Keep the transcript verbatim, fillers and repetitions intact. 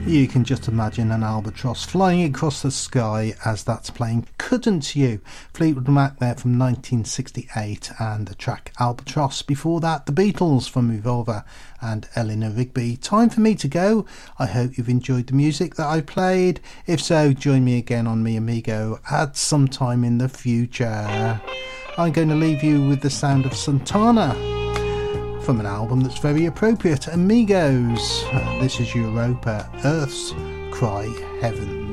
You can just imagine an albatross flying across the sky as that's playing, couldn't you? Fleetwood Mac there from nineteen sixty-eight, and the track Albatross. Before that, the Beatles from Revolver and Eleanor Rigby. Time for me to go. I hope you've enjoyed the music that I played. If so, join me again on Mi Amigo at some time in the future. I'm going to leave you with the sound of Santana from an album that's very appropriate, Amigos. Uh, this is Europa, Earth's Cry Heaven.